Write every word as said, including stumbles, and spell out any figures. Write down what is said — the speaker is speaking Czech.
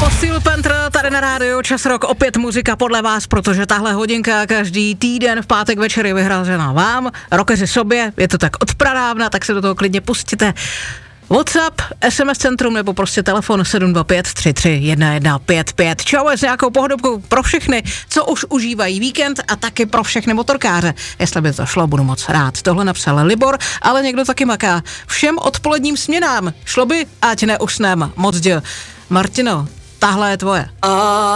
Steel Panther tady na rádiu Čas Rock, opět muzika podle vás, protože tahle hodinka každý týden v pátek večer je vyhrazená vám, rockeři sobě, je to tak od pradávna, tak se do toho klidně pustíte. WhatsApp, S M S centrum nebo prostě telefon sedm dva pět tři tři jedna jedna pět pět. Čau s nějakou pohodovkou pro všechny, co už užívají víkend a taky pro všechny motorkáře. Jestli by to šlo, budu moc rád. Tohle napsal Libor, ale někdo taky maká. Všem odpoledním směnám šlo by, ať neusnem. Moc děl. Martino, tahle je tvoje.